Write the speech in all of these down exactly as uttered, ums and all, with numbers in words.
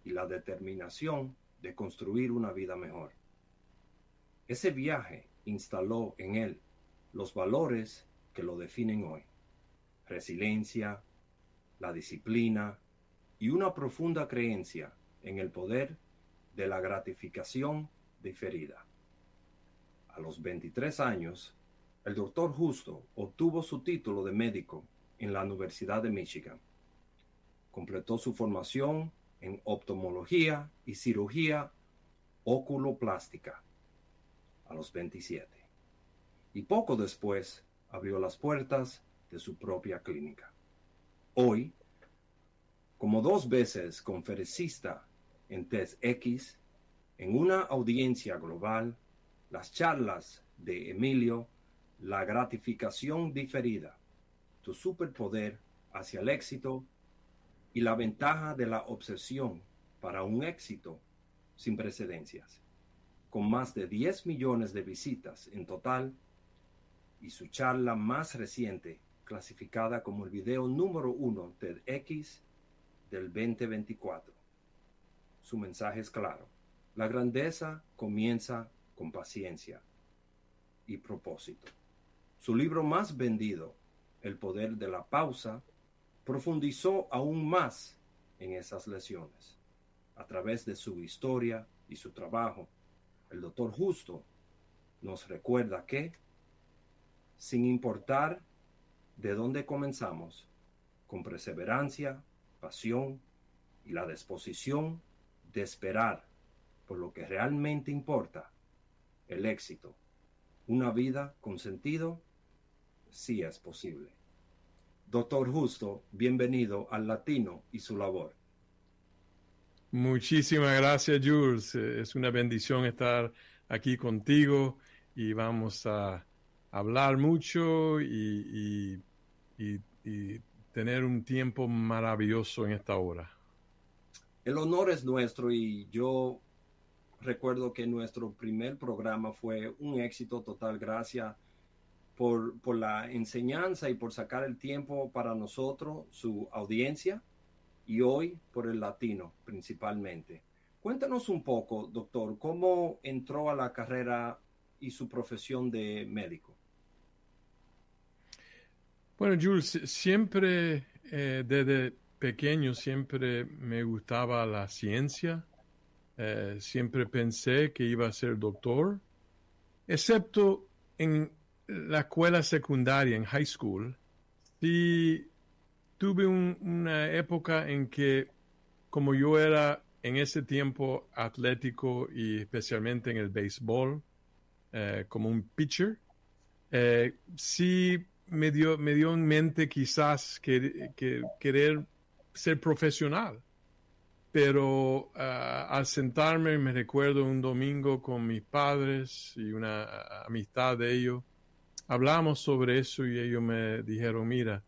y la determinación de construir una vida mejor. Ese viaje instaló en él los valores que lo definen hoy: resiliencia, la disciplina y una profunda creencia en el poder de la gratificación diferida. A los veintitrés años, el doctor Justo obtuvo su título de médico en la Universidad de Michigan. Completó su formación en oftalmología y cirugía oculoplástica a los veintisiete. Y poco después abrió las puertas de su propia clínica. Hoy, como dos veces conferencista en TEDx, en una audiencia global, las charlas de Emilio, La gratificación diferida, tu superpoder hacia el éxito y la ventaja de la obsesión para un éxito sin precedencias, con más de diez millones de visitas en total, y su charla más reciente, clasificada como el video número uno TEDx del veinte veinticuatro. Su mensaje es claro: la grandeza comienza con paciencia y propósito. Su libro más vendido, El poder de la pausa, profundizó aún más en esas lecciones. A través de su historia y su trabajo, el doctor Justo nos recuerda que, sin importar de dónde comenzamos, con perseverancia, pasión y la disposición de esperar por lo que realmente importa, el éxito, una vida con sentido, sí es posible. Doctor Justo, bienvenido al Latino y su labor. Muchísimas gracias, Jules. Es una bendición estar aquí contigo y vamos a hablar mucho y, y, y, y tener un tiempo maravilloso en esta hora. El honor es nuestro y yo recuerdo que nuestro primer programa fue un éxito total. Gracias por, por la enseñanza y por sacar el tiempo para nosotros, su audiencia, y hoy por el latino principalmente. Cuéntanos un poco, doctor, cómo entró a la carrera y su profesión de médico. Bueno, Jules, siempre eh, desde pequeño siempre me gustaba la ciencia. Eh, siempre pensé que iba a ser doctor, excepto en la escuela secundaria, en high school. Sí, tuve un, una época en que, como yo era en ese tiempo atlético y especialmente en el béisbol, eh, como un pitcher, eh, sí me dio, me dio en mente quizás que, que querer ser profesional. Pero uh, al sentarme, me recuerdo un domingo con mis padres y una uh, amistad de ellos, hablamos sobre eso y ellos me dijeron, mira,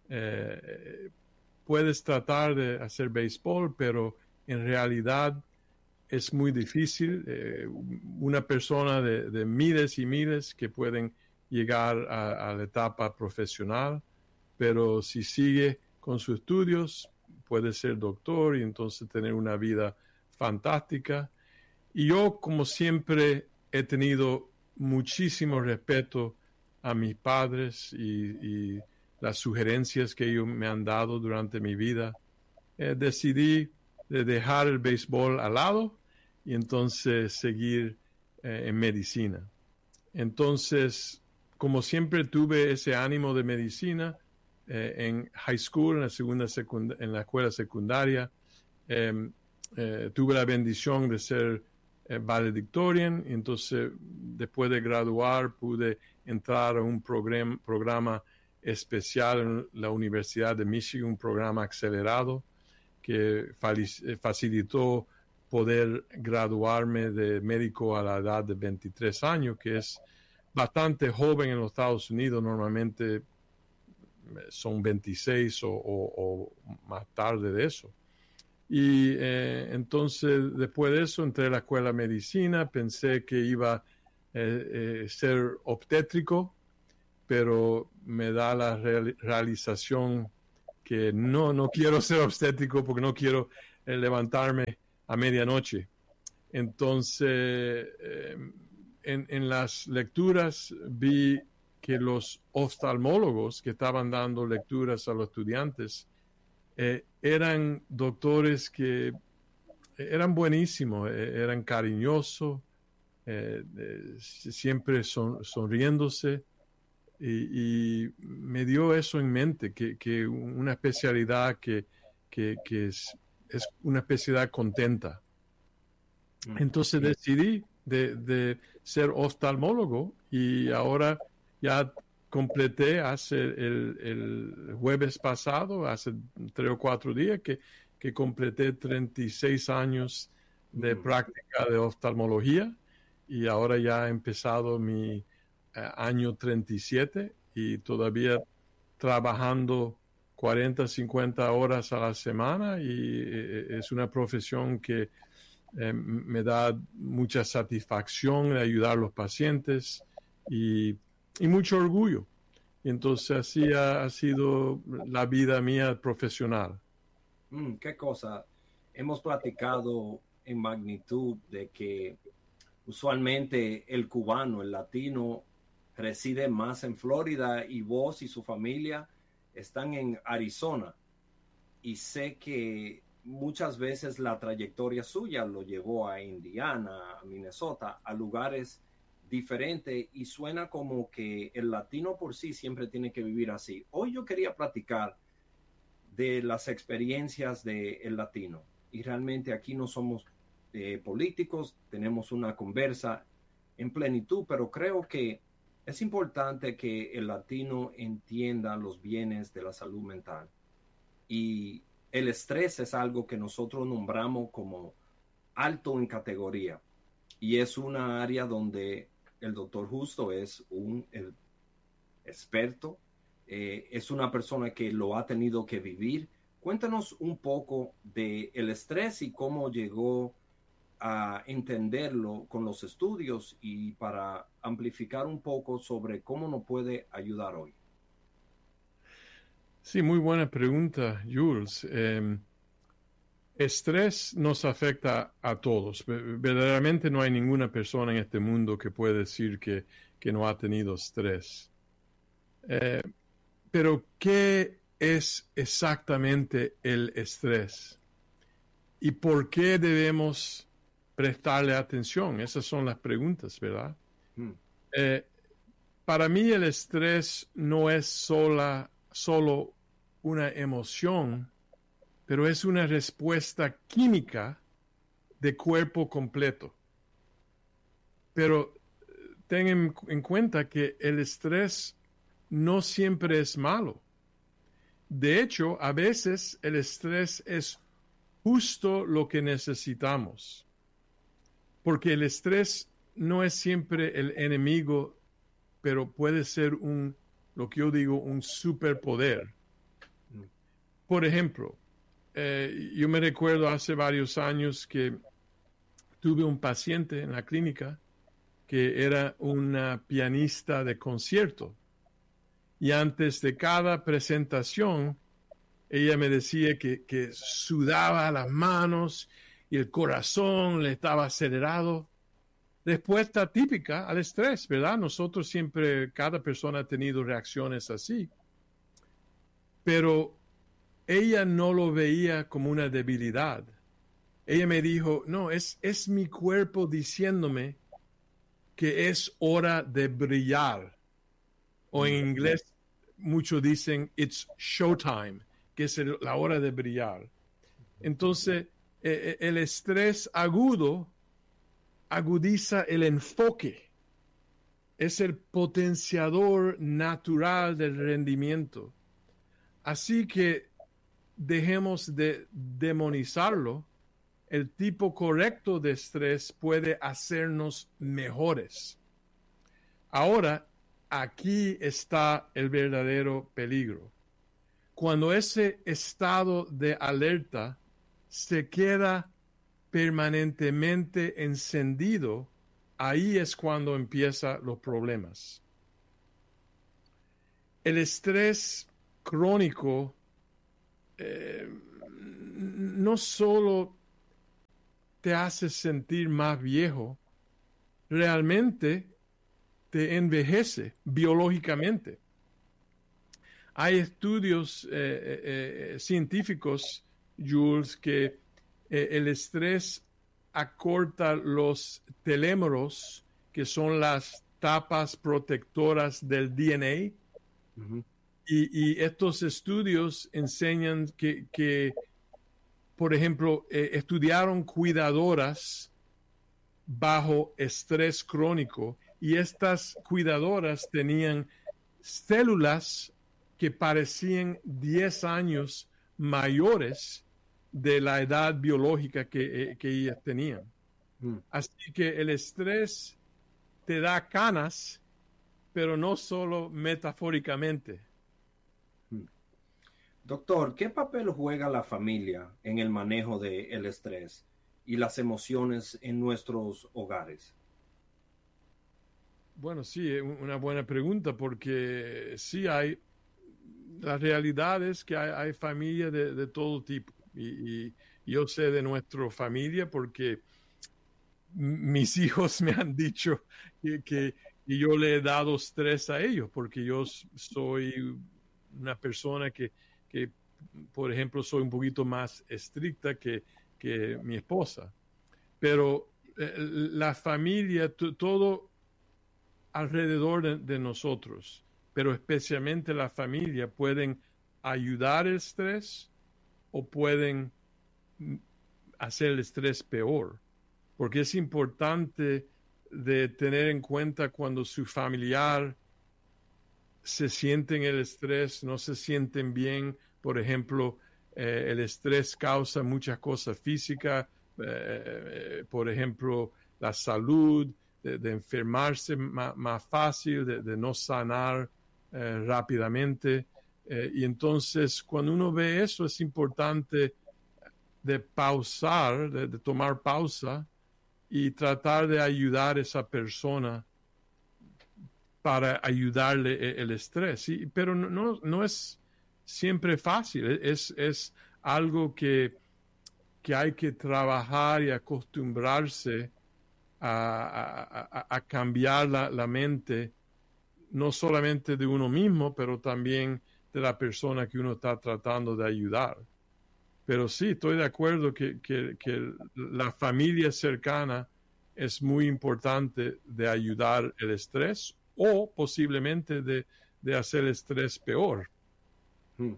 eh, puedes tratar de hacer béisbol, pero en realidad es muy difícil. Eh, una persona de, de miles y miles que pueden llegar a, a la etapa profesional, pero si sigue con sus estudios, puede ser doctor y entonces tener una vida fantástica. Y yo, como siempre, he tenido muchísimo respeto a mis padres y, y las sugerencias que ellos me han dado durante mi vida. Eh, decidí de dejar el béisbol al lado y entonces seguir eh, en medicina. Entonces, como siempre tuve ese ánimo de medicina, Eh, en high school, en la segunda secund- en la escuela secundaria, eh, eh, tuve la bendición de ser eh, valedictorian, y entonces después de graduar pude entrar a un program- programa especial en la Universidad de Michigan, un programa acelerado que facilitó poder graduarme de médico a la edad de veintitrés años, que es bastante joven en los Estados Unidos. Normalmente son veintiséis o, o, o más tarde de eso. Y eh, entonces, después de eso, entré a la escuela de medicina, pensé que iba a eh, eh, ser obstétrico, pero me da la real, realización que no, no quiero ser obstétrico porque no quiero eh, levantarme a medianoche. Entonces, eh, en, en las lecturas vi que los oftalmólogos que estaban dando lecturas a los estudiantes eh, eran doctores que eran buenísimos, eh, eran cariñosos, eh, eh, siempre son, sonriéndose, y, y me dio eso en mente, que, que una especialidad que, que, que es, es una especialidad contenta. Entonces decidí de, de ser oftalmólogo y ahora ya completé hace el, el jueves pasado, hace tres o cuatro días que, que completé treinta y seis años de mm. práctica de oftalmología, y ahora ya he empezado mi eh, año treinta y siete y todavía trabajando cuarenta, cincuenta horas a la semana, y eh, es una profesión que Eh, me da mucha satisfacción de ayudar a los pacientes y, y mucho orgullo. Y entonces así ha, ha sido la vida mía profesional. Mm, qué cosa. Hemos platicado en magnitud de que usualmente el cubano, el latino, reside más en Florida y vos y su familia están en Arizona. Y sé que muchas veces la trayectoria suya lo llevó a Indiana, a Minnesota, a lugares diferentes, y suena como que el latino por sí siempre tiene que vivir así. Hoy yo quería platicar de las experiencias del latino, y realmente aquí no somos eh, políticos, tenemos una conversa en plenitud, pero creo que es importante que el latino entienda los bienes de la salud mental. Y el estrés es algo que nosotros nombramos como alto en categoría, y es una área donde el doctor Justo es un el experto, eh, es una persona que lo ha tenido que vivir. Cuéntanos un poco de el estrés y cómo llegó a entenderlo con los estudios, y para amplificar un poco sobre cómo nos puede ayudar hoy. Sí, muy buena pregunta, Jules. Eh, estrés nos afecta a todos. Verdaderamente no hay ninguna persona en este mundo que pueda decir que, que no ha tenido estrés. Eh, pero, ¿qué es exactamente el estrés? ¿Y por qué debemos prestarle atención? Esas son las preguntas, ¿verdad? Hmm. Eh, para mí el estrés no es sola, solo una emoción, pero es una respuesta química de cuerpo completo. Pero ten en, en cuenta que el estrés no siempre es malo. De hecho, a veces el estrés es justo lo que necesitamos, porque el estrés no es siempre el enemigo, pero puede ser un, lo que yo digo, un superpoder. Por ejemplo, eh, yo me recuerdo hace varios años que tuve un paciente en la clínica que era una pianista de concierto, y antes de cada presentación ella me decía que, que sudaba las manos y el corazón le estaba acelerado. Respuesta típica al estrés, ¿verdad? Nosotros siempre, cada persona ha tenido reacciones así. Pero ella no lo veía como una debilidad. Ella me dijo, no, es, es mi cuerpo diciéndome que es hora de brillar. O en inglés, muchos dicen, it's showtime, que es el, la hora de brillar. Entonces, eh, el estrés agudo agudiza el enfoque. Es el potenciador natural del rendimiento. Así que dejemos de demonizarlo. El tipo correcto de estrés puede hacernos mejores. Ahora, aquí está el verdadero peligro. Cuando ese estado de alerta se queda permanentemente encendido, ahí es cuando empiezan los problemas. El estrés crónico eh, no solo te hace sentir más viejo, realmente te envejece biológicamente. Hay estudios eh, eh, eh, científicos, Jules, que eh, el estrés acorta los telómeros, que son las tapas protectoras del D N A. Uh-huh. y, y estos estudios enseñan que, que por ejemplo, eh, estudiaron cuidadoras bajo estrés crónico, y estas cuidadoras tenían células que parecían diez años mayores de la edad biológica que, que ellas tenían. Mm. Así que el estrés te da canas, pero no solo metafóricamente. Mm. Doctor, ¿qué papel juega la familia en el manejo del estrés y las emociones en nuestros hogares? Bueno, sí, una buena pregunta, porque sí hay, la realidad es que hay, hay familias de, de todo tipo, y, y yo sé de nuestra familia porque mis hijos me han dicho que, que yo le he dado estrés a ellos, porque yo soy una persona que, que por ejemplo, soy un poquito más estricta que, que mi esposa. Pero eh, la familia, t- todo alrededor de, de nosotros, pero especialmente la familia, pueden ayudar el estrés o pueden hacer el estrés peor. Porque es importante de tener en cuenta cuando su familiar se siente en el estrés, no se sienten bien. Por ejemplo, eh, el estrés causa muchas cosas físicas, eh, por ejemplo, la salud, de, de enfermarse más, más fácil, de, de no sanar eh, rápidamente. Eh, y entonces, cuando uno ve eso, es importante de pausar, de, de tomar pausa y tratar de ayudar a esa persona para ayudarle el estrés. Sí, pero no, no es siempre fácil, es, es algo que, que hay que trabajar y acostumbrarse a, a, a cambiar la, la mente, no solamente de uno mismo, pero también de la persona que uno está tratando de ayudar. Pero sí, estoy de acuerdo que, que, que la familia cercana es muy importante de ayudar el estrés o posiblemente de, de hacer el estrés peor. Hmm.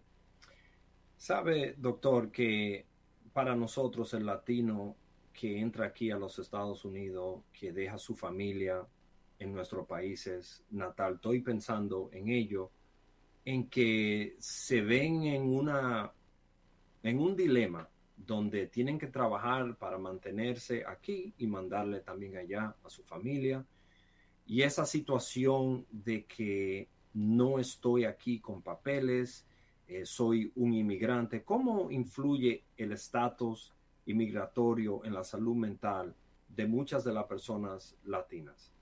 Sabe, doctor, que para nosotros el latino que entra aquí a los Estados Unidos, que deja su familia en nuestros países natal, estoy pensando en ello, en que se ven en una en un dilema donde tienen que trabajar para mantenerse aquí y mandarle también allá a su familia. Y esa situación de que no estoy aquí con papeles, eh, soy un inmigrante, ¿cómo influye el estatus inmigratorio en la salud mental de muchas de las personas latinas?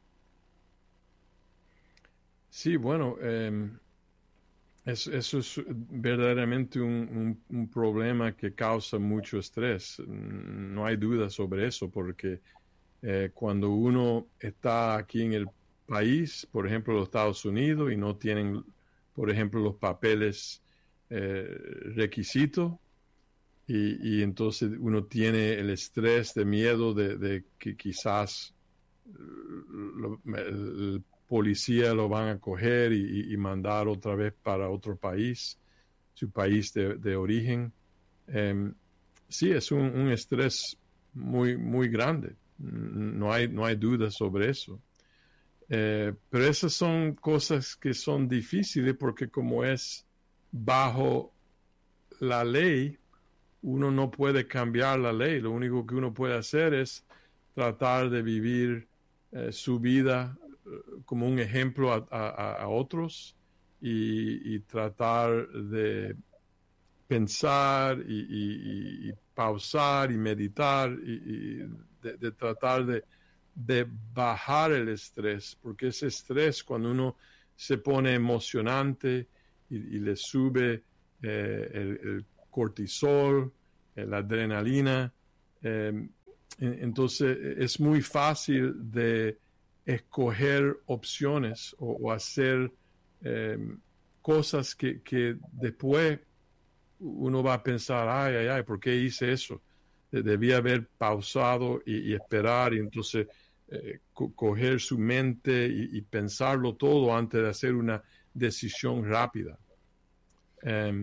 Sí, bueno, eh, eso, eso es verdaderamente un, un, un problema que causa mucho estrés. No hay duda sobre eso, porque eh, cuando uno está aquí en el país, por ejemplo, los Estados Unidos, y no tienen, por ejemplo, los papeles eh, requisitos, y, y entonces uno tiene el estrés de miedo de, de que quizás lo, el policía lo van a coger y, y mandar otra vez para otro país, su país de, de origen. Eh, sí, es un, un estrés muy, muy grande. No hay, no hay duda sobre eso. Eh, pero esas son cosas que son difíciles porque como es bajo la ley, uno no puede cambiar la ley. Lo único que uno puede hacer es tratar de vivir eh, su vida eh, como un ejemplo a, a, a otros y, y tratar de pensar y, y, y pausar y meditar y, y de, de tratar de, de bajar el estrés, porque ese estrés cuando uno se pone emocionante y, y le sube eh, el, el cortisol, eh, la adrenalina, eh, Entonces es muy fácil de escoger opciones o, o hacer eh, cosas que, que después uno va a pensar, ay, ay, ay, ¿por qué hice eso? Debía haber pausado y, y esperar y entonces eh, co coger su mente y, y pensarlo todo antes de hacer una decisión rápida. Um,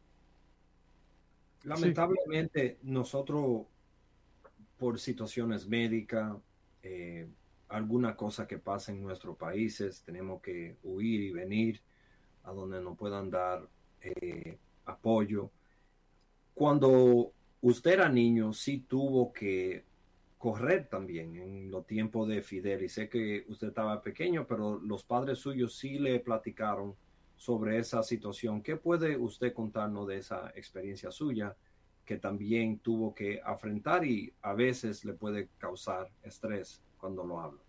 Lamentablemente, sí. Nosotros, por situaciones médicas, eh, alguna cosa que pasa en nuestros países, tenemos que huir y venir a donde nos puedan dar eh, apoyo. Cuando usted era niño, sí tuvo que correr también en los tiempos de Fidel. Y sé que usted estaba pequeño, pero los padres suyos sí le platicaron sobre esa situación. ¿Qué puede usted contarnos de esa experiencia suya que también tuvo que afrontar y a veces le puede causar estrés cuando lo habla?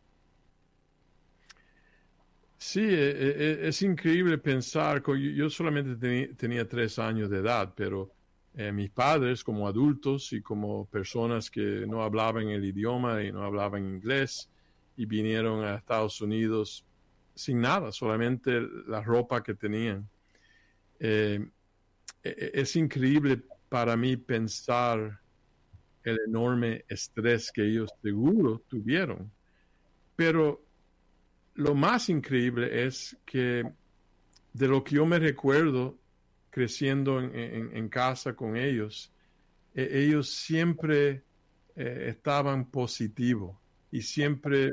Sí, es increíble pensar, yo solamente tenía tres años de edad, pero eh, mis padres como adultos y como personas que no hablaban el idioma y no hablaban inglés y vinieron a Estados Unidos sin nada, solamente la ropa que tenían. Eh, es increíble para mí pensar el enorme estrés que ellos seguro tuvieron, pero lo más increíble es que de lo que yo me recuerdo creciendo en, en, en casa con ellos, eh, ellos siempre eh, estaban positivos y siempre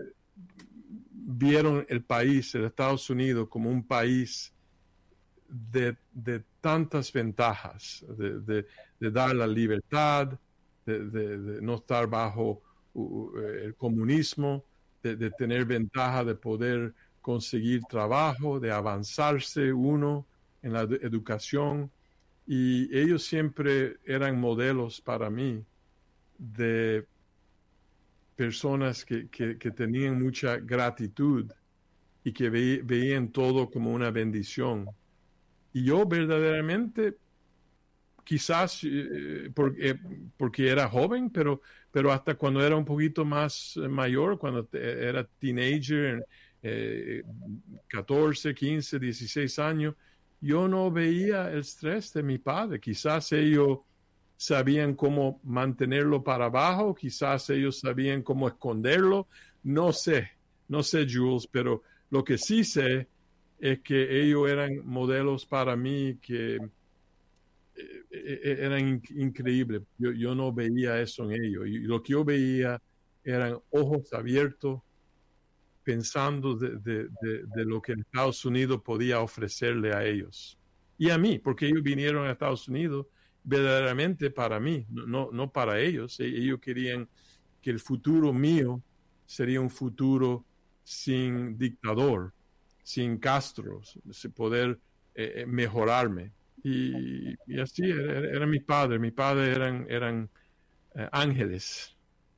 vieron el país, el Estados Unidos, como un país de, de tantas ventajas, de, de, de dar la libertad, de, de, de no estar bajo uh, el comunismo, de, de tener ventaja de poder conseguir trabajo, de avanzarse uno en la educación. Y ellos siempre eran modelos para mí de personas que, que, que tenían mucha gratitud y que ve, veían todo como una bendición. Y yo verdaderamente, quizás eh, porque, eh, porque era joven, pero, pero hasta cuando era un poquito más mayor, cuando te, era teenager, eh, catorce, quince, dieciséis años, yo no veía el estrés de mi padre. Quizás ellos sabían cómo mantenerlo para abajo, quizás ellos sabían cómo esconderlo. No sé, no sé, Jules, pero lo que sí sé es que ellos eran modelos para mí que eh, eran in increíbles. Yo, yo no veía eso en ellos. Y lo que yo veía eran ojos abiertos, pensando de, de, de, de lo que Estados Unidos podía ofrecerle a ellos. Y a mí, porque ellos vinieron a Estados Unidos verdaderamente para mí, no, no para ellos. Ellos querían que el futuro mío sería un futuro sin dictador, sin Castro, poder eh, mejorarme. Y, y así eran era mis padres. Mis padres eran, eran eh, ángeles.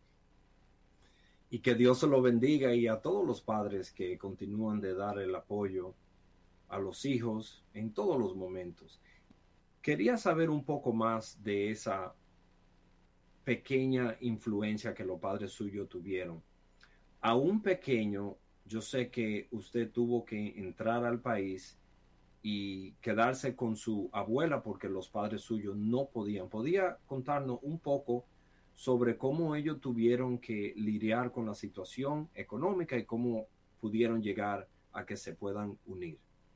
Y que Dios se lo bendiga y a todos los padres que continúan de dar el apoyo a los hijos en todos los momentos. Quería saber un poco más de esa pequeña influencia que los padres suyos tuvieron. Aún pequeño, yo sé que usted tuvo que entrar al país y quedarse con su abuela porque los padres suyos no podían. ¿Podía contarnos un poco sobre cómo ellos tuvieron que lidiar con la situación económica y cómo pudieron llegar a que se puedan unir?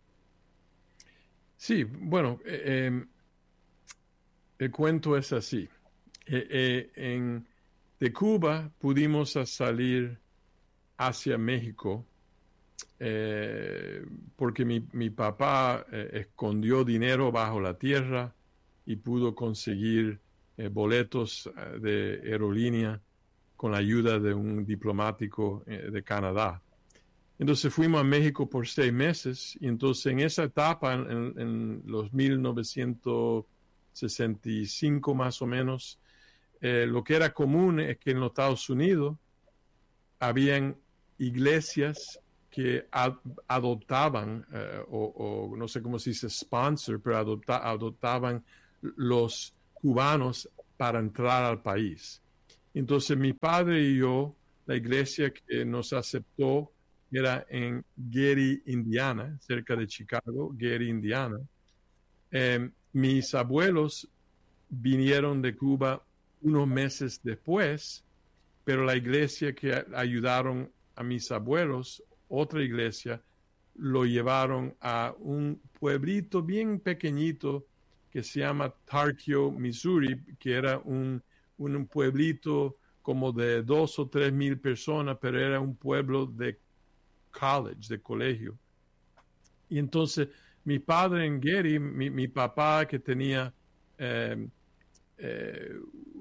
Sí, bueno, eh, eh, el cuento es así. Eh, eh, en, de Cuba pudimos salir hacia México eh, porque mi, mi papá eh, escondió dinero bajo la tierra y pudo conseguir eh, boletos de aerolínea con la ayuda de un diplomático eh, de Canadá. Entonces fuimos a México por seis meses y entonces en esa etapa, en, en los mil novecientos sesenta y cinco más o menos, eh, lo que era común es que en los Estados Unidos habían iglesias que ad, adoptaban, eh, o, o no sé cómo se dice sponsor, pero adopta, adoptaban los cubanos para entrar al país. Entonces mi padre y yo, la iglesia que nos aceptó era en Gary, Indiana, cerca de Chicago, Gary, Indiana. Eh, mis abuelos vinieron de Cuba unos meses después, pero la iglesia que ayudaron a mis abuelos, otra iglesia, lo llevaron a un pueblito bien pequeñito que se llama Tarkio, Missouri, que era un, un pueblito como de dos o tres mil personas, pero era un pueblo de college, de colegio. Y entonces mi padre en Gary, mi, mi papá que tenía eh, eh,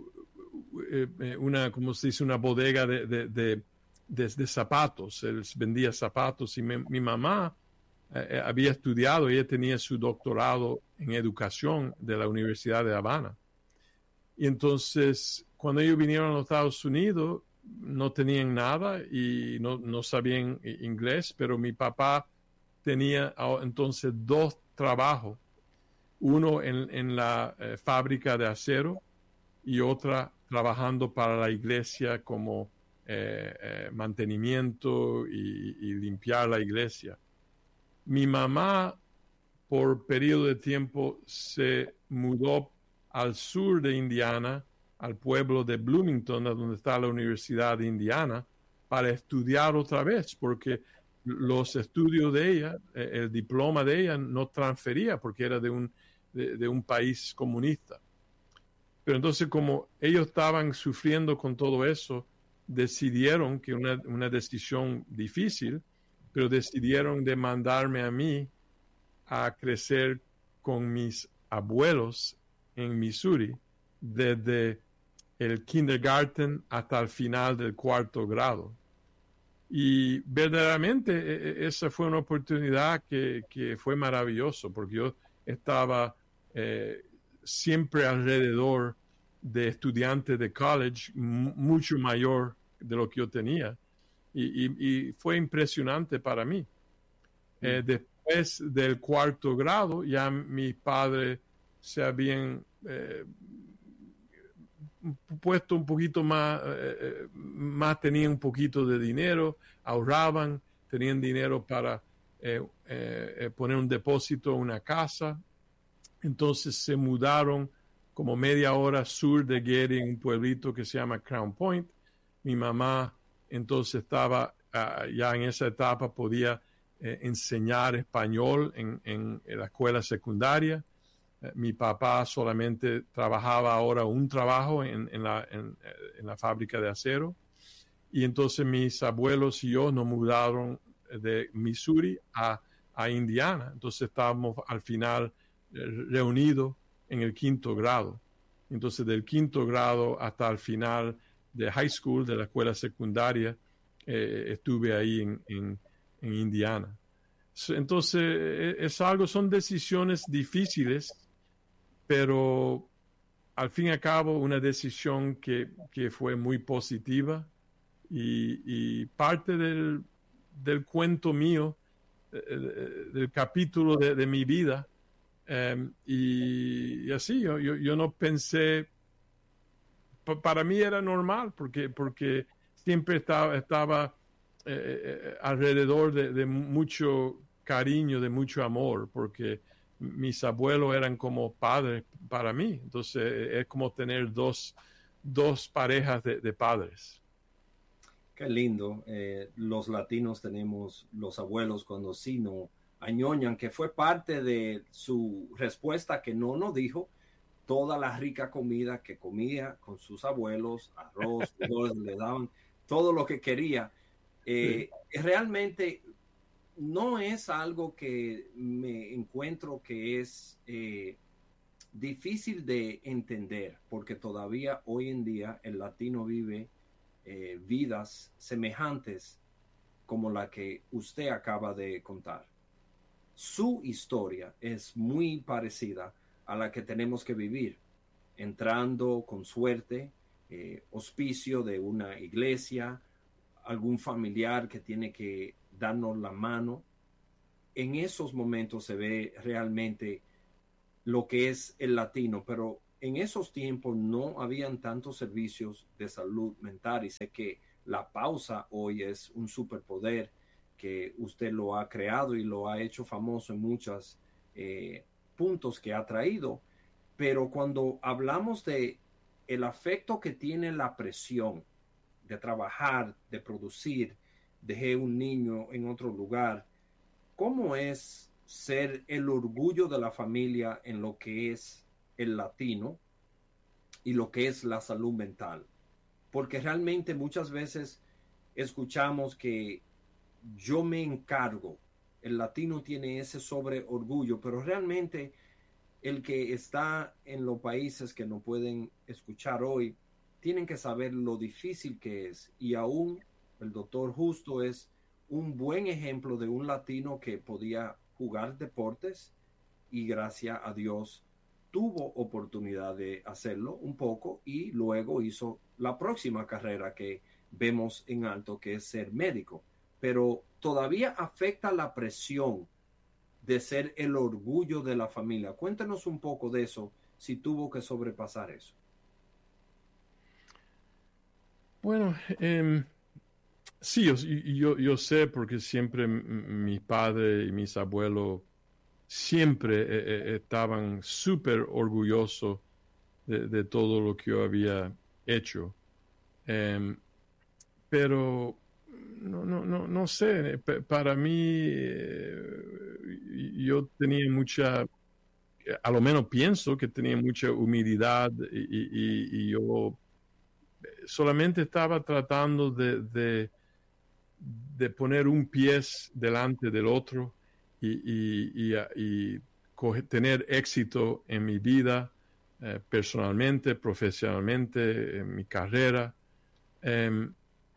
una, como se dice, una bodega de, de, de, de, de zapatos, él vendía zapatos y mi, mi mamá eh, había estudiado, ella tenía su doctorado en educación de la Universidad de La Habana. Y entonces, cuando ellos vinieron a los Estados Unidos, no tenían nada y no, no sabían inglés, pero mi papá tenía entonces dos trabajos, uno en, en la eh, fábrica de acero y otra trabajando para la iglesia como eh, eh, mantenimiento y, y limpiar la iglesia. Mi mamá, por periodo de tiempo, se mudó al sur de Indiana, al pueblo de Bloomington, donde está la Universidad de Indiana, para estudiar otra vez, porque los estudios de ella, eh, el diploma de ella no transfería porque era de un, de, de un país comunista. Pero entonces, como ellos estaban sufriendo con todo eso, decidieron que una, una decisión difícil, pero decidieron de mandarme a mí a crecer con mis abuelos en Missouri, desde el kindergarten hasta el final del cuarto grado. Y verdaderamente esa fue una oportunidad que, que fue maravilloso, porque yo estaba eh, siempre alrededor de estudiantes de college mucho mayor de lo que yo tenía. Y, y, y fue impresionante para mí. Mm. Eh, después del cuarto grado, ya mis padres se habían eh, puesto un poquito más, eh, más tenían un poquito de dinero, ahorraban, tenían dinero para eh, eh, poner un depósito en una casa. Entonces se mudaron como media hora sur de Gary, en un pueblito que se llama Crown Point. Mi mamá entonces estaba uh, ya en esa etapa, podía eh, enseñar español en, en, en la escuela secundaria. Eh, mi papá solamente trabajaba ahora un trabajo en, en, la, en, en la fábrica de acero. Y entonces mis abuelos y yo nos mudaron de Missouri a, a Indiana. Entonces estábamos al final eh, reunidos en el quinto grado. Entonces del quinto grado hasta el final de high school, de la escuela secundaria, eh, estuve ahí en, en, en Indiana. Entonces es algo, son decisiones difíciles, pero al fin y al cabo una decisión que, que fue muy positiva y, y parte del, del cuento mío, eh, del capítulo de, de mi vida. Um, y, y así, yo, yo, yo no pensé, pa, para mí era normal, porque, porque siempre estaba, estaba eh, alrededor de, de mucho cariño, de mucho amor, porque mis abuelos eran como padres para mí. Entonces es como tener dos, dos parejas de, de padres. Qué lindo. Eh, los latinos tenemos los abuelos cuando sí no añoñan, que fue parte de su respuesta, que no nos dijo toda la rica comida que comía con sus abuelos, arroz, frijoles, le daban todo lo que quería. Eh, sí. Realmente no es algo que me encuentro que es eh, difícil de entender, porque todavía hoy en día el latino vive eh, vidas semejantes como la que usted acaba de contar. Su historia es muy parecida a la que tenemos que vivir, entrando con suerte, eh, hospicio de una iglesia, algún familiar que tiene que darnos la mano. En esos momentos se ve realmente lo que es el latino, pero en esos tiempos no habían tantos servicios de salud mental y sé que la pausa hoy es un superpoder que usted lo ha creado y lo ha hecho famoso en muchos eh, puntos que ha traído. Pero cuando hablamos de el afecto que tiene la presión de trabajar, de producir, dejé un niño en otro lugar, ¿cómo es ser el orgullo de la familia en lo que es el latino y lo que es la salud mental? Porque realmente muchas veces escuchamos que yo me encargo, el latino tiene ese sobre orgullo, pero realmente el que está en los países que no pueden escuchar hoy, tienen que saber lo difícil que es. Y aún el doctor Justo es un buen ejemplo de un latino que podía jugar deportes y gracias a Dios tuvo oportunidad de hacerlo un poco y luego hizo la próxima carrera que vemos en alto, que es ser médico. Pero todavía afecta la presión de ser el orgullo de la familia. Cuéntanos un poco de eso, si tuvo que sobrepasar eso. Bueno, eh, sí, yo, yo, yo sé porque siempre mi padre y mis abuelos siempre eh, estaban súper orgullosos de, de todo lo que yo había hecho. Eh, pero no, no, no, no sé, para mí eh, yo tenía mucha, a lo menos pienso que tenía mucha humildad y, y, y yo solamente estaba tratando de, de, de poner un pie delante del otro y, y, y, y coger, tener éxito en mi vida, eh, personalmente, profesionalmente, en mi carrera. Eh,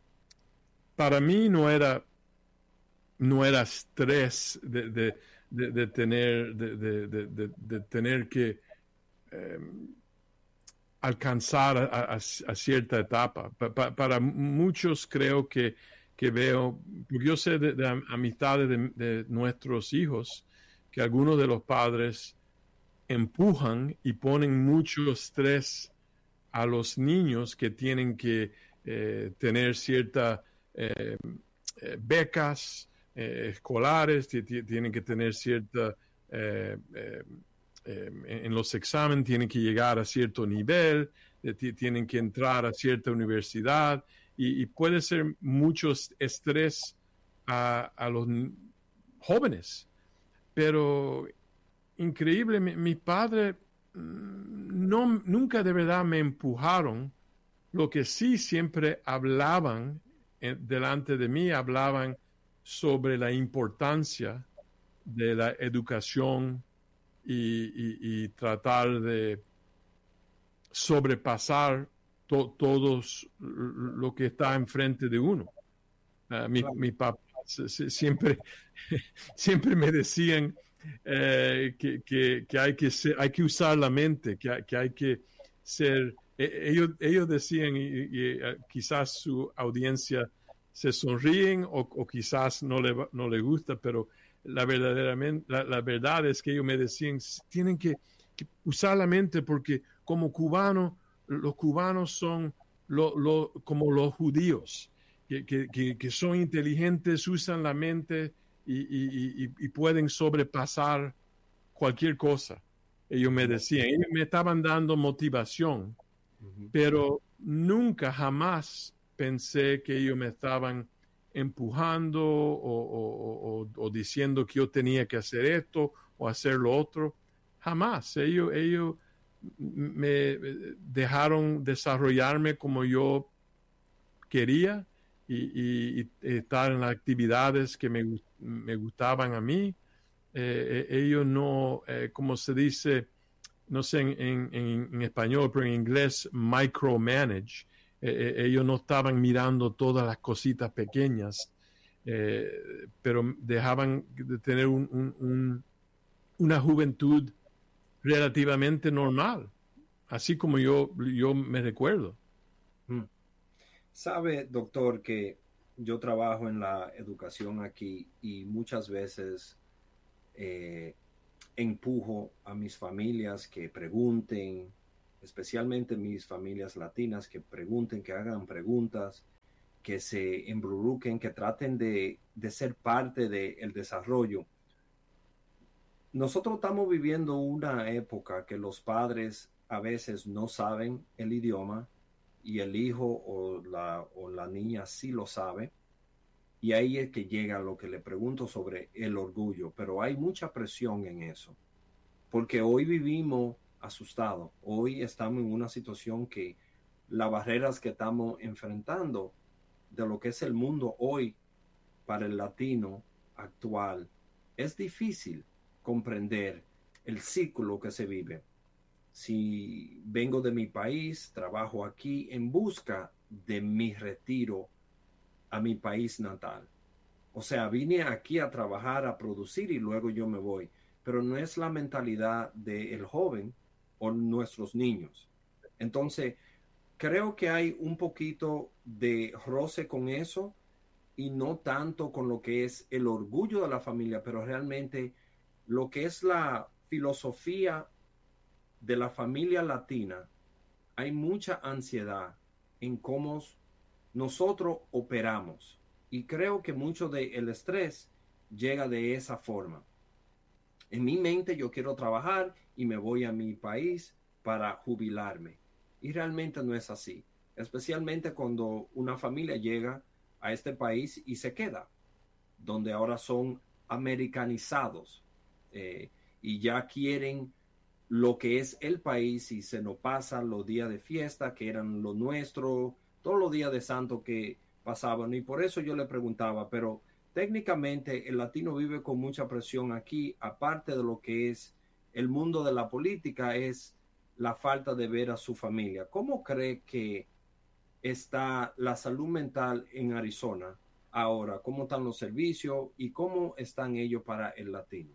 para mí no era, no era estrés de, de, de, de tener, de, de, de, de tener que eh, alcanzar a, a, a cierta etapa. Pa, pa, para muchos creo que, que veo, porque yo sé de, de amistades de, de nuestros hijos, que algunos de los padres empujan y ponen mucho estrés a los niños que tienen que eh, tener ciertas eh, eh, becas eh, escolares, tienen que tener cierta... Eh, eh, Eh, en los exámenes tienen que llegar a cierto nivel, eh, tienen que entrar a cierta universidad y, y puede ser mucho estrés a, a los jóvenes. Pero increíble, mi, mi padre no, nunca de verdad me empujaron. Lo que sí siempre hablaban eh, delante de mí, hablaban sobre la importancia de la educación Y, y, y tratar de sobrepasar to, todos lo que está enfrente de uno. Uh, mi, mi papá siempre, siempre me decían eh, que, que, que, hay que ser, hay que usar la mente, que, que hay que ser. Eh, ellos, ellos decían, y, y uh, quizás su audiencia se sonríen o, o quizás no le, no le gusta, pero La, verdaderamente, la, la verdad es que ellos me decían, tienen que, que usar la mente porque como cubanos, los cubanos son lo, lo, como los judíos, que, que, que, que son inteligentes, usan la mente y, y, y, y pueden sobrepasar cualquier cosa. Ellos me decían, ellos me estaban dando motivación, uh-huh. pero nunca, jamás pensé que ellos me estaban empujando o, o, o, o diciendo que yo tenía que hacer esto o hacer lo otro. Jamás. Ellos, ellos me dejaron desarrollarme como yo quería y, y, y estar en las actividades que me, me gustaban a mí. Eh, ellos no, eh, como se dice, no sé en, en, en español, pero en inglés, micromanage. Eh, ellos no estaban mirando todas las cositas pequeñas, eh, pero dejaban de tener un, un, un, una juventud relativamente normal, así como yo, yo me recuerdo. Sabe, doctor, que yo trabajo en la educación aquí y muchas veces eh, empujo a mis familias que pregunten especialmente mis familias latinas, que pregunten, que hagan preguntas, que se embruruquen, que traten de, de ser parte del desarrollo. Nosotros estamos viviendo una época que los padres a veces no saben el idioma y el hijo o la, o la niña sí lo sabe. Y ahí es que llega lo que le pregunto sobre el orgullo, pero hay mucha presión en eso, porque hoy vivimos asustados, hoy estamos en una situación que las barreras que estamos enfrentando de lo que es el mundo hoy para el latino actual, es difícil comprender el ciclo que se vive. Si vengo de mi país, trabajo aquí en busca de mi retiro a mi país natal. O sea, vine aquí a trabajar, a producir y luego yo me voy. Pero no es la mentalidad del joven o nuestros niños. Entonces, creo que hay un poquito de roce con eso y no tanto con lo que es el orgullo de la familia, pero realmente lo que es la filosofía de la familia latina. Hay mucha ansiedad en cómo nosotros operamos y creo que mucho del estrés llega de esa forma. En mi mente yo quiero trabajar y me voy a mi país para jubilarme y realmente no es así, especialmente cuando una familia llega a este país y se queda, donde ahora son americanizados eh, y ya quieren lo que es el país y se nos pasan los días de fiesta que eran lo nuestro, todos los días de santo que pasaban. Y por eso yo le preguntaba, pero técnicamente el latino vive con mucha presión aquí, aparte de lo que es el mundo de la política, es la falta de ver a su familia. ¿Cómo cree que está la salud mental en Arizona ahora? ¿Cómo están los servicios y cómo están ellos para el latino?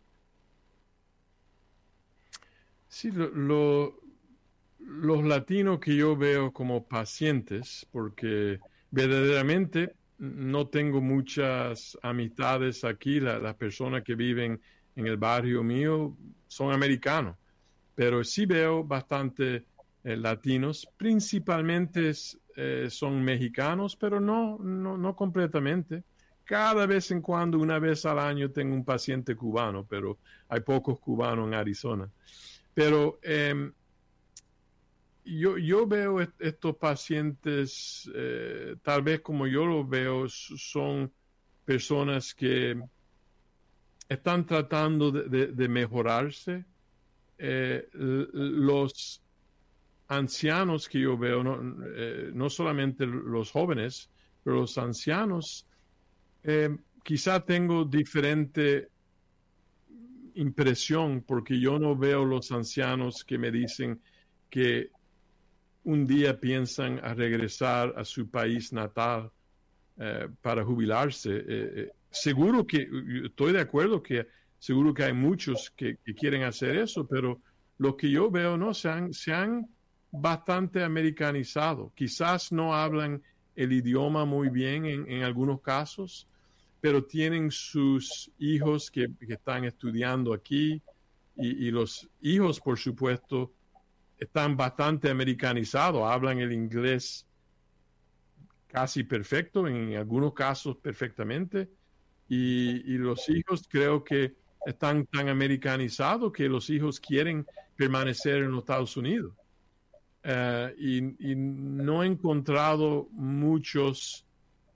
Sí, lo, lo, los latinos que yo veo como pacientes, porque verdaderamente no tengo muchas amistades aquí, la, las personas que viven en el barrio mío son americanos, pero sí veo bastante eh, latinos, principalmente eh, son mexicanos, pero no, no, no completamente. Cada vez en cuando, una vez al año, tengo un paciente cubano, pero hay pocos cubanos en Arizona. Pero eh, yo, yo veo est estos pacientes, eh, tal vez como yo los veo, son personas que están tratando de, de, de mejorarse. Eh, los ancianos que yo veo, no, eh, no solamente los jóvenes, pero los ancianos, eh, quizá tengo diferente impresión porque yo no veo los ancianos que me dicen que un día piensan a regresar a su país natal eh, para jubilarse. Eh, eh, seguro que, estoy de acuerdo que seguro que hay muchos que, que quieren hacer eso, pero lo que yo veo, no, se han, se han bastante americanizado. Quizás no hablan el idioma muy bien en, en algunos casos, pero tienen sus hijos que, que están estudiando aquí y, y los hijos, por supuesto, están bastante americanizados, hablan el inglés casi perfecto, en algunos casos perfectamente, y, y los hijos creo que están tan americanizados que los hijos quieren permanecer en los Estados Unidos. Uh, y, y no he encontrado muchos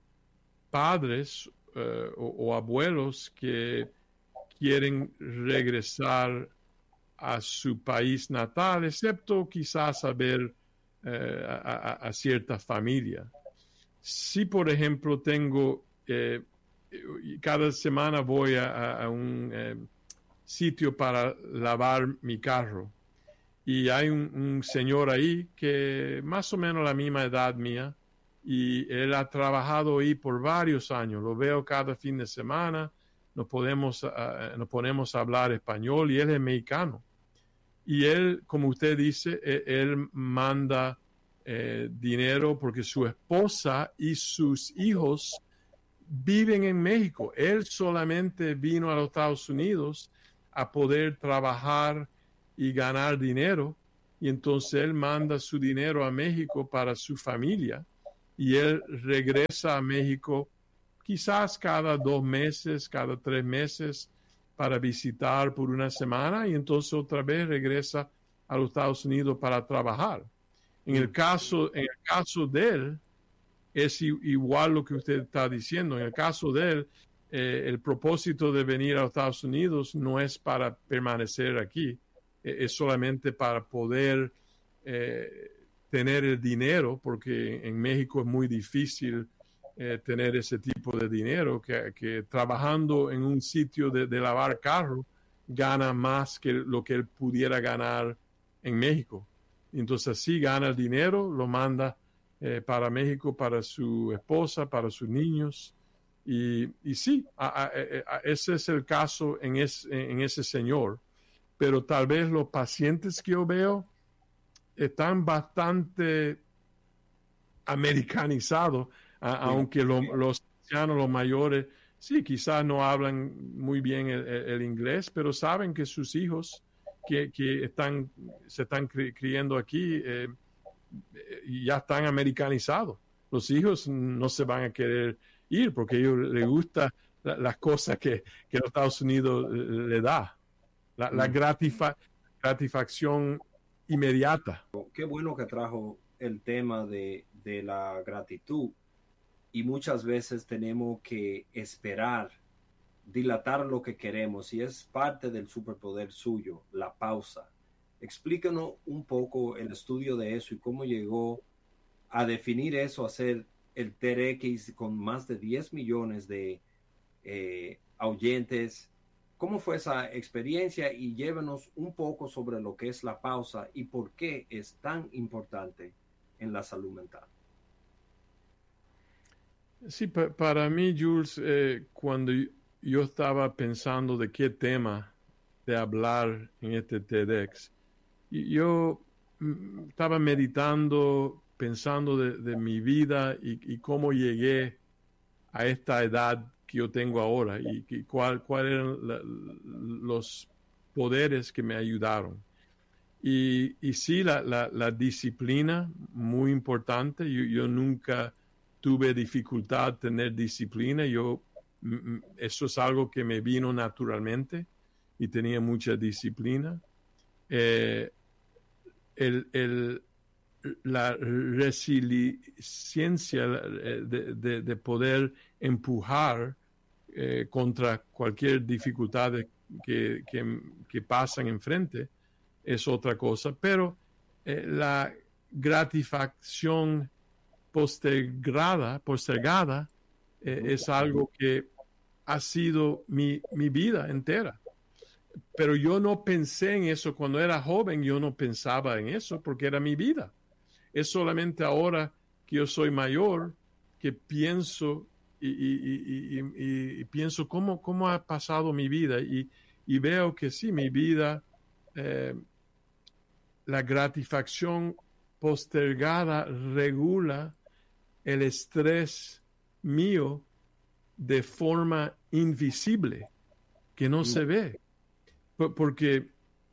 padres uh, o, o abuelos que quieren regresar a su país natal, excepto quizás a ver eh, a, a, a cierta familia. Si, por ejemplo, tengo, eh, cada semana voy a, a un eh, sitio para lavar mi carro y hay un, un señor ahí que más o menos la misma edad mía y él ha trabajado ahí por varios años, lo veo cada fin de semana, nos, podemos, uh, nos ponemos a hablar español y él es mexicano. Y él, como usted dice, él, él manda eh, dinero porque su esposa y sus hijos viven en México. Él solamente vino a los Estados Unidos a poder trabajar y ganar dinero y entonces él manda su dinero a México para su familia y él regresa a México quizás cada dos meses, cada tres meses para visitar por una semana y entonces otra vez regresa a los Estados Unidos para trabajar. En el caso, en el caso de él, es igual lo que usted está diciendo. En el caso de él, eh, el propósito de venir a los Estados Unidos no es para permanecer aquí, eh, es solamente para poder eh, tener el dinero, porque en México es muy difícil eh, tener ese tipo de dinero, que, que trabajando en un sitio de, de lavar carro gana más que lo que él pudiera ganar en México. Entonces así gana el dinero, lo manda eh, para México, para su esposa, para sus niños. Y, y sí, a, a, a, ese es el caso en, es, en ese señor. Pero tal vez los pacientes que yo veo están bastante americanizados, a, sí. aunque lo, los ancianos, los mayores, sí, quizás no hablan muy bien el, el, el inglés, pero saben que sus hijos que, que están, se están cri, criando aquí eh, ya están americanizados. Los hijos no se van a querer ir porque a ellos les gustan la, las cosas que, que los Estados Unidos le da, la, la gratifa, gratificación inmediata. Qué bueno que trajo el tema de, de la gratitud, y muchas veces tenemos que esperar, dilatar lo que queremos, y es parte del superpoder suyo, la pausa. Explícanos un poco el estudio de eso y cómo llegó a definir eso, a hacer el T E D X con más de diez millones de eh, oyentes. ¿Cómo fue esa experiencia? Y llévenos un poco sobre lo que es la pausa y por qué es tan importante en la salud mental. Sí, pa para mí, Jules, eh, cuando yo estaba pensando de qué tema de hablar en este TEDx, yo estaba meditando, pensando de, de mi vida y, y cómo llegué a esta edad que yo tengo ahora y, y cuáles cuál eran la, los poderes que me ayudaron. Y, y sí, la, la, la disciplina, muy importante. Yo, yo nunca tuve dificultad en tener disciplina. Yo, eso es algo que me vino naturalmente y tenía mucha disciplina. Eh, el, el, la resiliencia de, de, de poder empujar eh, contra cualquier dificultad que, que, que pasan enfrente es otra cosa, pero eh, la gratificación postergada, postergada eh, es algo que ha sido mi, mi vida entera. Pero yo no pensé en eso cuando era joven, yo no pensaba en eso porque era mi vida. Es solamente ahora que yo soy mayor que pienso y, y, y, y, y pienso cómo, cómo ha pasado mi vida y, y veo que sí, mi vida, eh, la gratificación postergada regula el estrés mío de forma invisible, que no se ve. Porque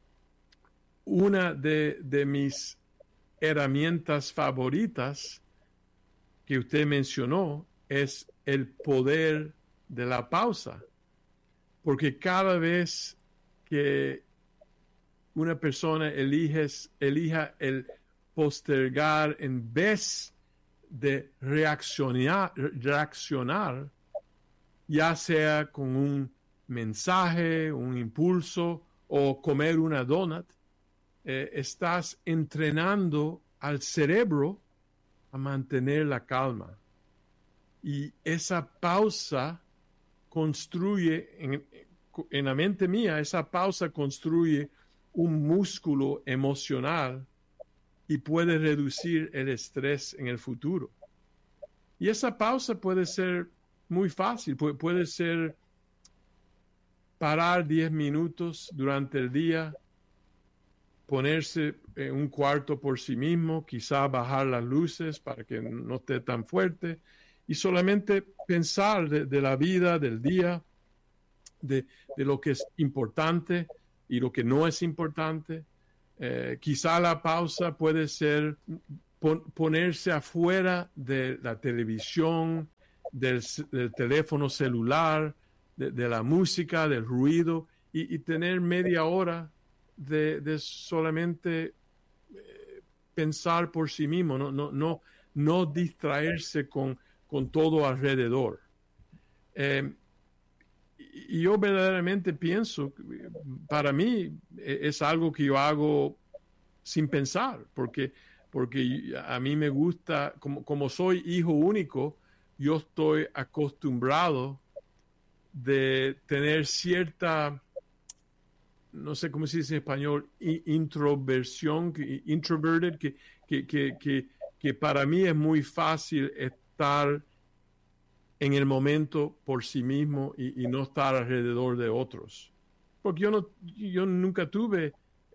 una de, de mis herramientas favoritas que usted mencionó es el poder de la pausa. Porque cada vez que una persona elige, elija el postergar en vez de reaccionar, reaccionar, ya sea con un mensaje, un impulso o comer una donut, eh, estás entrenando al cerebro a mantener la calma. Y esa pausa construye, en, en la mente mía, esa pausa construye un músculo emocional y puede reducir el estrés en el futuro. Y esa pausa puede ser muy fácil, puede, puede ser parar diez minutos durante el día, ponerse en un cuarto por sí mismo, quizá bajar las luces para que no esté tan fuerte y solamente pensar de, de la vida, del día, de, de lo que es importante y lo que no es importante, Eh, quizá la pausa puede ser pon, ponerse afuera de la televisión, del, del teléfono celular, de, de la música, del ruido, y, y tener media hora de, de solamente eh, pensar por sí mismo, no, no, no, no distraerse con, con todo alrededor. Eh, y yo verdaderamente pienso, para mí es algo que yo hago sin pensar, porque, porque a mí me gusta, como, como soy hijo único, yo estoy acostumbrado de tener cierta, no sé cómo se dice en español, introversión, introverted, que, que, que, que, que para mí es muy fácil estar en el momento por sí mismo y, y no estar alrededor de otros. Porque yo, no, yo nunca tuve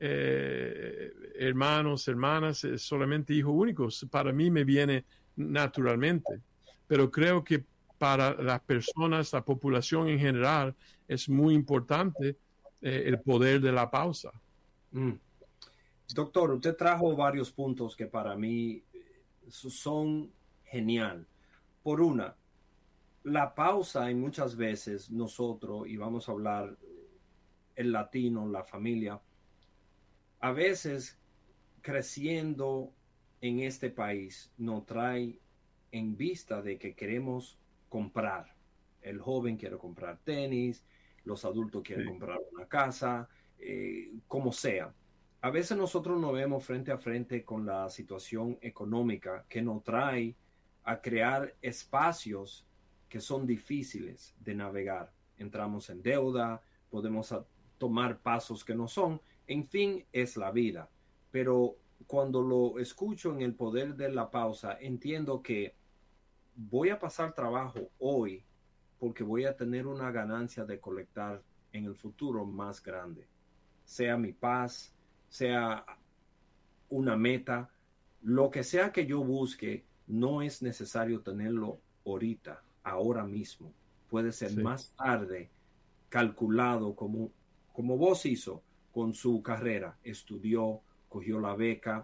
eh, hermanos, hermanas, eh, solamente hijos únicos. Para mí me viene naturalmente. Pero creo que para las personas, la población en general, es muy importante eh, el poder de la pausa. Mm. Doctor, usted trajo varios puntos que para mí son genial. Por una, la pausa, en muchas veces nosotros, y vamos a hablar el latino, la familia, a veces creciendo en este país nos trae en vista de que queremos comprar. El joven quiere comprar tenis, los adultos quieren sí. comprar una casa, eh, como sea. A veces nosotros nos vemos frente a frente con la situación económica que nos trae a crear espacios que son difíciles de navegar. Entramos en deuda, podemos tomar pasos que no son, en fin, es la vida. Pero cuando lo escucho en el poder de la pausa, entiendo que voy a pasar trabajo hoy porque voy a tener una ganancia de colectar en el futuro más grande. Sea mi paz, sea una meta, lo que sea que yo busque, no es necesario tenerlo ahorita, ahora mismo. Puede ser sí. más tarde, calculado como, como vos hizo con su carrera. Estudió, cogió la beca,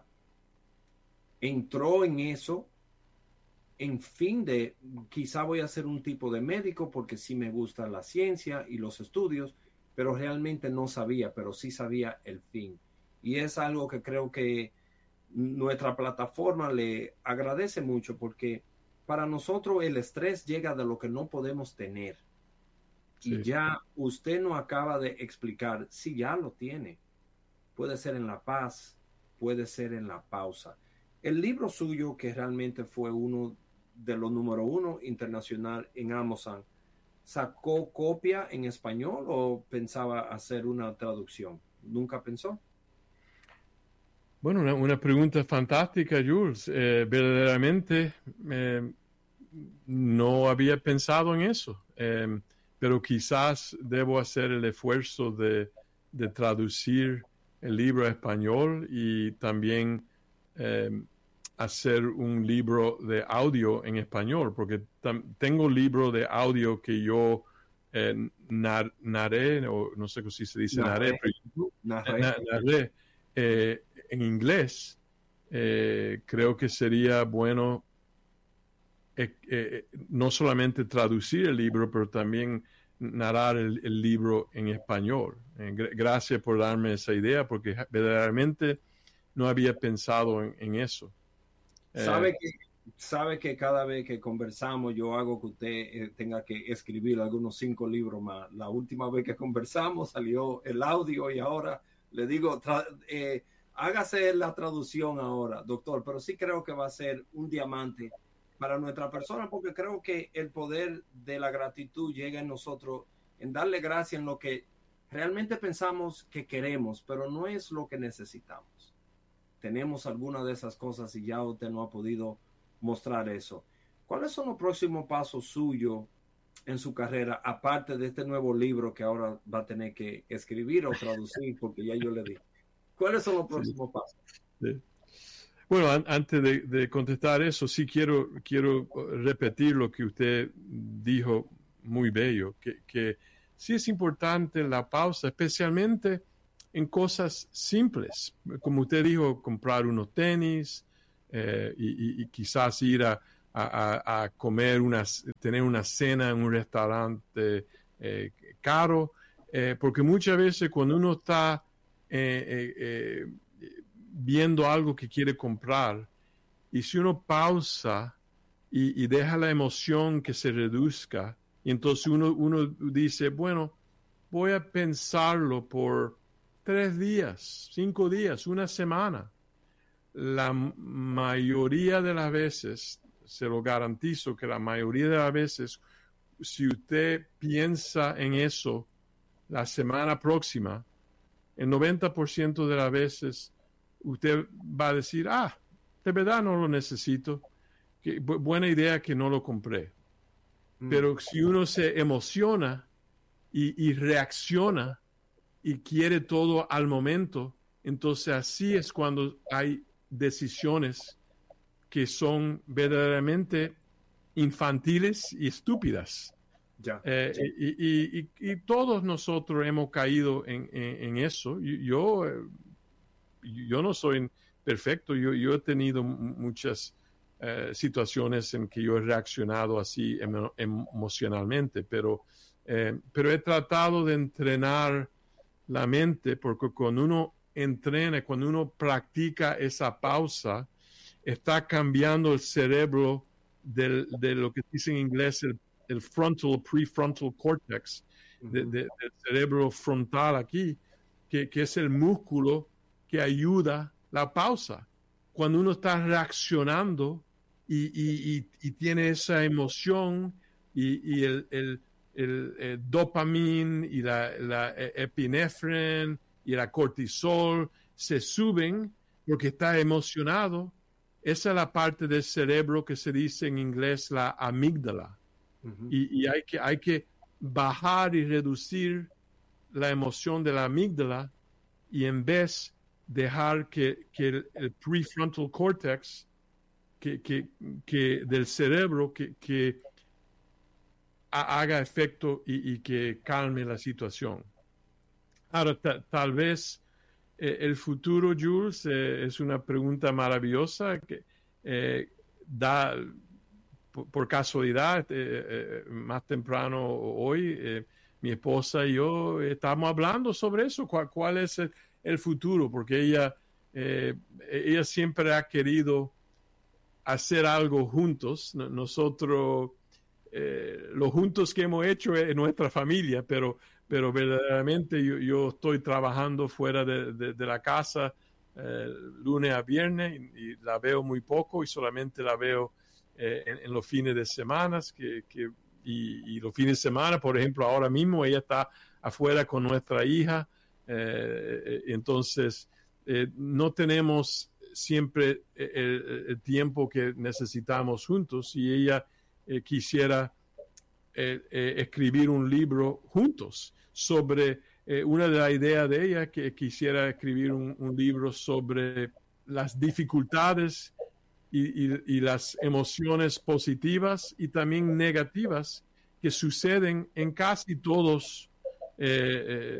entró en eso, en fin de, quizá voy a ser un tipo de médico porque sí me gusta la ciencia y los estudios, pero realmente no sabía, pero sí sabía el fin. Y es algo que creo que nuestra plataforma le agradece mucho porque para nosotros el estrés llega de lo que no podemos tener. Sí. Y ya usted nos acaba de explicar, si ya lo tiene. Puede ser en la paz, puede ser en la pausa. El libro suyo, que realmente fue uno de los número uno internacional en Amazon, ¿sacó copia en español o pensaba hacer una traducción? ¿Nunca pensó? Bueno, una, una pregunta fantástica, Jules. Eh, verdaderamente eh, no había pensado en eso, eh, pero quizás debo hacer el esfuerzo de, de traducir el libro a español y también eh, hacer un libro de audio en español, porque tam, tengo libro de audio que yo eh, nar, narré, o no sé si se dice narré, narré, pero, narré. Na, narré eh, en inglés. Eh, creo que sería bueno eh, eh, no solamente traducir el libro, pero también narrar el, el libro en español. Eh, gr- gracias por darme esa idea, porque verdaderamente no había pensado en, en eso. Sabe, eh, que, sabe que cada vez que conversamos yo hago que usted eh, tenga que escribir algunos cinco libros más. La última vez que conversamos salió el audio y ahora le digo, tra- eh, hágase la traducción ahora, doctor, pero sí creo que va a ser un diamante para nuestra persona, porque creo que el poder de la gratitud llega en nosotros, en darle gracias en lo que realmente pensamos que queremos, pero no es lo que necesitamos. Tenemos alguna de esas cosas y ya usted no ha podido mostrar eso. ¿Cuáles son los próximos pasos suyos en su carrera, aparte de este nuevo libro que ahora va a tener que escribir o traducir, porque ya yo le di? ¿Cuáles son los próximos sí. pasos? Sí. Bueno, an antes de, de contestar eso, sí quiero, quiero repetir lo que usted dijo muy bello, que, que sí es importante la pausa, especialmente en cosas simples, como usted dijo, comprar unos tenis eh, y, y, y quizás ir a, a, a comer, unas, tener una cena en un restaurante eh, caro, eh, porque muchas veces cuando uno está eh, eh, eh, viendo algo que quiere comprar, y si uno pausa y, y deja la emoción que se reduzca, y entonces uno, uno dice, bueno, voy a pensarlo por tres días, cinco días, una semana. La mayoría de las veces, se lo garantizo que la mayoría de las veces, si usted piensa en eso la semana próxima, el noventa por ciento de las veces usted va a decir, ah, de verdad no lo necesito, que, bu- buena idea que no lo compré. Mm. Pero si uno se emociona y, y reacciona y quiere todo al momento, entonces así es cuando hay decisiones que son verdaderamente infantiles y estúpidas. Ya. Eh, y, y- y- y todos nosotros hemos caído en, en- en eso. Yo, yo, eh, yo no soy perfecto, yo, yo he tenido m- muchas eh, situaciones en que yo he reaccionado así emo- emocionalmente, pero, eh, pero he tratado de entrenar la mente, porque cuando uno entrena, cuando uno practica esa pausa, está cambiando el cerebro del, de lo que se dice en inglés el, el frontal, prefrontal cortex, de, Ujú. de, del cerebro frontal aquí, que, que es el músculo que ayuda la pausa. Cuando uno está reaccionando y, y, y, y tiene esa emoción y, y el, el, el, el dopamina y la, la epinefrina y la cortisol se suben porque está emocionado. Esa es la parte del cerebro que se dice en inglés la amígdala. Ujú. Y, y hay, que, hay que bajar y reducir la emoción de la amígdala y en vez dejar que, que el, el prefrontal cortex que, que, que del cerebro que, que haga efecto y, y que calme la situación. Ahora, ta, tal vez eh, el futuro, Jules, eh, es una pregunta maravillosa que eh, da, por, por casualidad, eh, eh, más temprano hoy, eh, mi esposa y yo estamos hablando sobre eso, cuál, cuál es el, el futuro, porque ella, eh, ella siempre ha querido hacer algo juntos. Nosotros, eh, lo juntos que hemos hecho es nuestra familia, pero, pero verdaderamente yo, yo estoy trabajando fuera de, de, de la casa eh, lunes a viernes y, y la veo muy poco y solamente la veo eh, en, en los fines de semana. Que, que, y, y los fines de semana, por ejemplo, ahora mismo ella está afuera con nuestra hija, eh, entonces eh, no tenemos siempre el, el tiempo que necesitamos juntos y ella eh, quisiera eh, eh, escribir un libro juntos sobre eh, una de las ideas de ella que quisiera escribir un, un libro sobre las dificultades y, y, y las emociones positivas y también negativas que suceden en casi todos eh,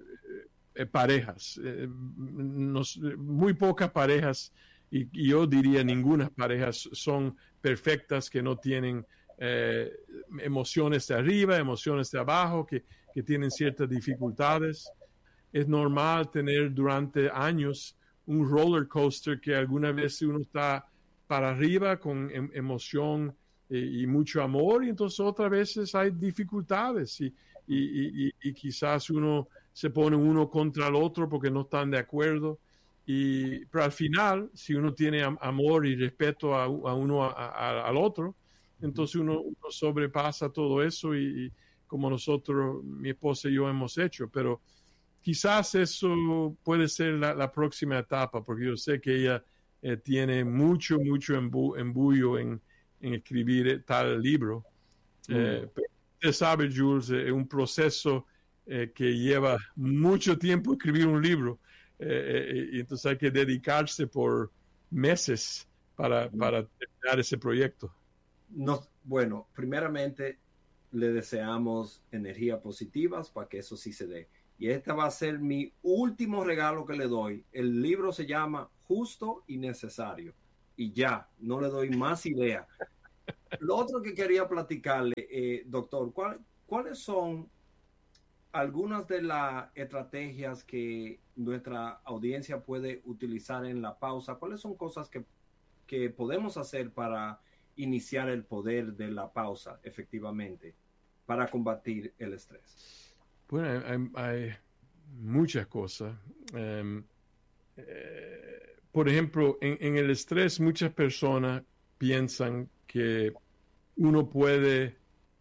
eh, parejas. Eh, nos, muy pocas parejas, y, y yo diría ninguna parejas son perfectas, que no tienen eh, emociones de arriba, emociones de abajo, que, que tienen ciertas dificultades. Es normal tener durante años un roller coaster que alguna vez uno está para arriba con em, emoción eh, y mucho amor, y entonces otras veces hay dificultades y, y, y, y quizás uno se pone uno contra el otro porque no están de acuerdo. Y, pero al final, si uno tiene am amor y respeto a, a uno a, a, al otro, entonces uno, uno sobrepasa todo eso y, y como nosotros, mi esposa y yo hemos hecho. Pero quizás eso puede ser la, la próxima etapa, porque yo sé que ella eh, tiene mucho, mucho embu embullo en, en escribir tal libro. Mm. Eh, pero usted sabe, Jules, es eh, un proceso eh, que lleva mucho tiempo escribir un libro, eh, eh, y entonces hay que dedicarse por meses para, para terminar ese proyecto. No, bueno, primeramente le deseamos energía positivas para que eso sí se dé. y este va a ser mi último regalo que le doy. El libro se llama Justo y Necesario. Y ya, no le doy más idea. Lo otro que quería platicarle, eh, doctor, ¿cuál, ¿cuáles son algunas de las estrategias que nuestra audiencia puede utilizar en la pausa? ¿Cuáles son cosas que, que podemos hacer para iniciar el poder de la pausa efectivamente para combatir el estrés? Bueno, hay, hay muchas cosas. Um, eh, por ejemplo, en, en el estrés muchas personas piensan que uno puede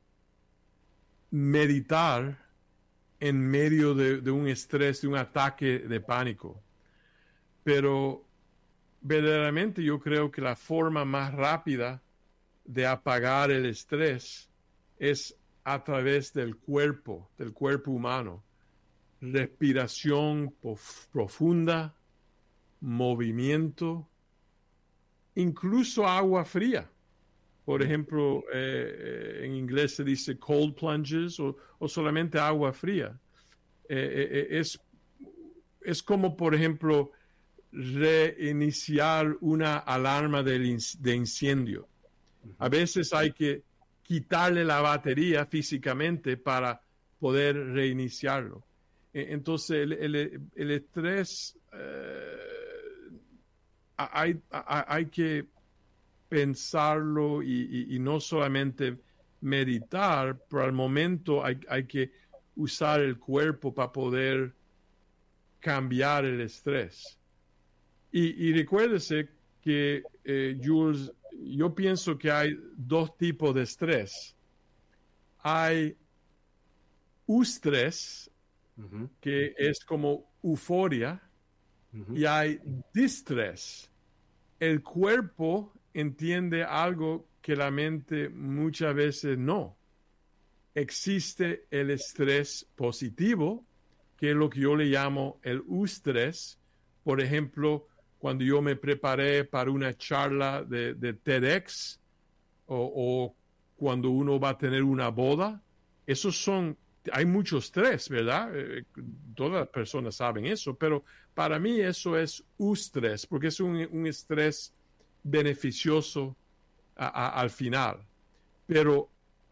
meditar en medio de, de un estrés, de un ataque de pánico. Pero verdaderamente yo creo que la forma más rápida de apagar el estrés es a través del cuerpo, del cuerpo humano. Respiración prof- profunda, movimiento, incluso agua fría. Por ejemplo, eh, en inglés se dice cold plunges o, o solamente agua fría. Eh, eh, es, es como, por ejemplo, reiniciar una alarma de, de incendio. A veces hay que quitarle la batería físicamente para poder reiniciarlo. Entonces, el, el, el estrés, eh, hay, hay que pensarlo y, y, y no solamente meditar, pero al momento hay, hay que usar el cuerpo para poder cambiar el estrés. Y, y recuérdese que, eh, Jules, yo pienso que hay dos tipos de estrés. Hay eustrés, uh-huh. que es como euforia, uh-huh. y hay distrés. El cuerpo entiende algo que la mente muchas veces no. Existe el estrés positivo, que es lo que yo le llamo el eustrés. Por ejemplo, cuando yo me preparé para una charla de, de TEDx o, o cuando uno va a tener una boda, esos son, hay mucho estrés, ¿verdad? Eh, todas las personas saben eso, pero para mí eso es eustrés, porque es un, un estrés beneficioso a, a, al final. Pero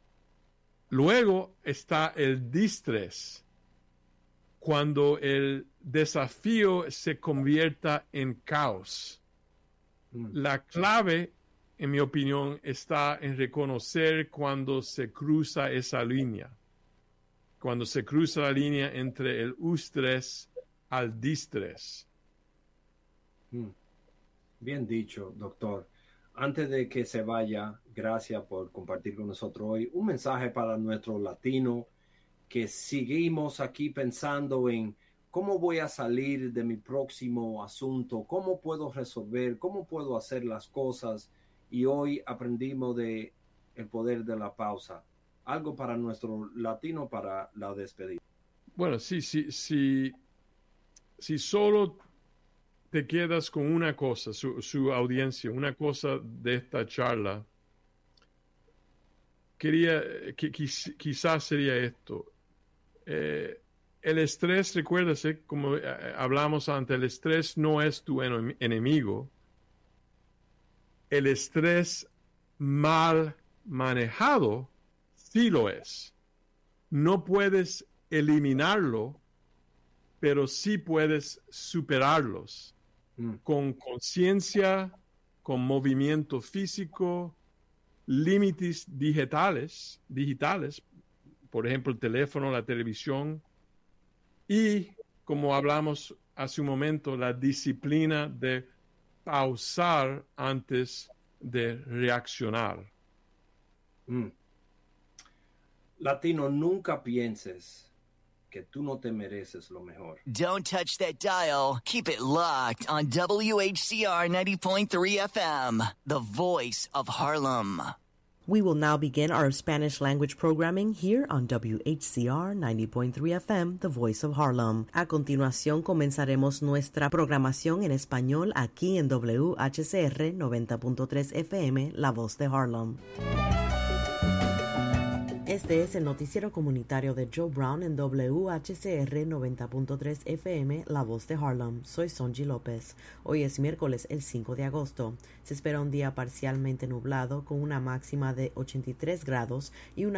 luego está el distrés, cuando el desafío se convierta en caos. Mm. La clave, en mi opinión, está en reconocer cuando se cruza esa línea, cuando se cruza la línea entre el eustrés al distrés. Mm. Bien dicho, doctor. Antes de que se vaya, gracias por compartir con nosotros hoy un mensaje para nuestro latino que seguimos aquí pensando en cómo voy a salir de mi próximo asunto, cómo puedo resolver, cómo puedo hacer las cosas, y hoy aprendimos de el poder de la pausa. Algo para nuestro latino para la despedida. Bueno, sí, sí, sí, si solo te quedas con una cosa, su, su audiencia, una cosa de esta charla, quería, que, quiz, quizás sería esto. Eh, el estrés, recuérdese, como eh, hablamos antes, el estrés no es tu en, enemigo. El estrés mal manejado sí lo es. No puedes eliminarlo, pero sí puedes superarlos. Mm. Con conciencia, con movimiento físico, límites digitales, digitales, por ejemplo, el teléfono, la televisión, y, como hablamos hace un momento, la disciplina de pausar antes de reaccionar. Mm. Latino, nunca pienses que tú no te mereces lo mejor. Don't touch that dial. Keep it locked on W H C R ninety point three F M, the voice of Harlem. We will now begin our Spanish language programming here on W H C R ninety point three F M, the voice of Harlem. A continuación comenzaremos nuestra programación en español aquí en W H C R noventa punto tres F M, la voz de Harlem. Este es el noticiero comunitario de Joe Brown en W H C R noventa punto tres F M, La Voz de Harlem. Soy Sonji López. Hoy es miércoles, el cinco de agosto. Se espera un día parcialmente nublado con una máxima de ochenta y tres grados y una